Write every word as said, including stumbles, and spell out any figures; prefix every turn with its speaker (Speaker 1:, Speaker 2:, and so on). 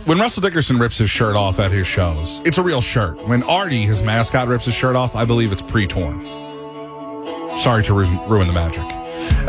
Speaker 1: When Russell Dickerson rips his shirt off at his shows, it's a real shirt. When Artie, his mascot, rips his shirt off, I believe it's pre-torn. Sorry to ru- ruin the magic.